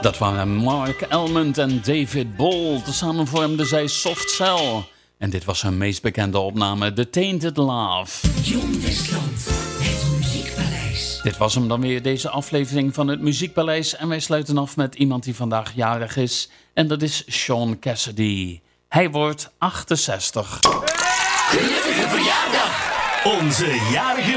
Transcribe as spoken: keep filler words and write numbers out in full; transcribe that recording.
Dat waren Mark Elmond en David Ball. Tezamen vormden zij Soft Cell. En dit was hun meest bekende opname, The Tainted Love. John Westland, het Muziekpaleis. Dit was hem dan weer, deze aflevering van het Muziekpaleis. En wij sluiten af met iemand die vandaag jarig is. En dat is Sean Cassidy. Hij wordt achtenzestig. Gelukkige verjaardag! Onze jarige